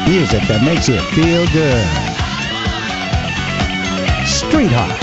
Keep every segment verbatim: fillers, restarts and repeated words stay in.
Music that makes you feel good. Street Hawk.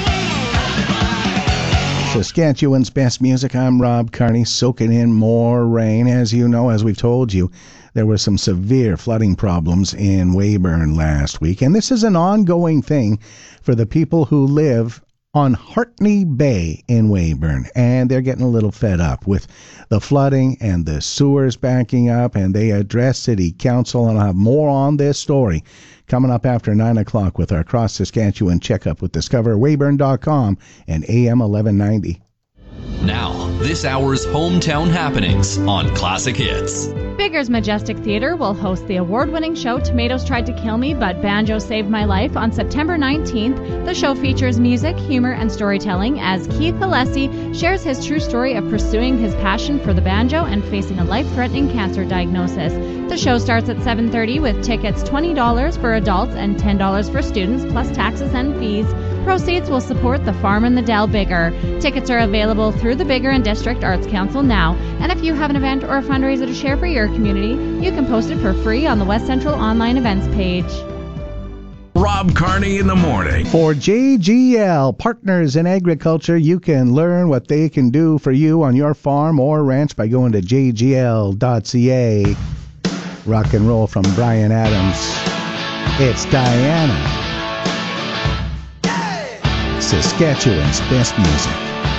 Saskatchewan's best music. I'm Rob Carney, soaking in more rain. As you know, as we've told you, there were some severe flooding problems in Weyburn last week, and this is an ongoing thing for the people who live on Hartney Bay in Weyburn, and they're getting a little fed up with the flooding and the sewers backing up, and they address City Council, and I'll have more on this story coming up after nine o'clock with our Cross Saskatchewan checkup with Discover Weyburn dot com and A M eleven ninety. Now, this hour's hometown happenings on Classic Hits. Bigger's Majestic Theatre will host the award-winning show Tomatoes Tried to Kill Me, but Banjo Saved My Life on September nineteenth. The show features music, humor, and storytelling as Keith Alessi shares his true story of pursuing his passion for the banjo and facing a life-threatening cancer diagnosis. The show starts at seven thirty with tickets twenty dollars for adults and ten dollars for students, plus taxes and fees. Proceeds will support the Farm and the Dell Bigger. Tickets are available through the Bigger and District Arts Council now, and if you have an event or a fundraiser to share for your community, you can post it for free on the West Central Online Events page. Rob Carney in the morning. For J G L, Partners in Agriculture, you can learn what they can do for you on your farm or ranch by going to j g l dot c a. Rock and roll from Bryan Adams. It's Diana. Saskatchewan's best music.